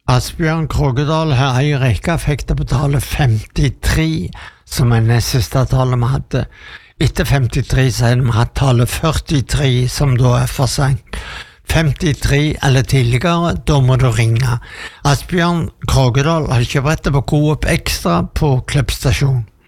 Asbjørn Krogedal her I rekka fikk det på tallet 53, som nest siste tallet vi hadde. Etter 53 så vi hatt tallet 43, som da for sent. 53 eller tidligere, da må du ringe. Asbjørn Krogedal har kjøpt på Coop Extra på Klepp stasjon.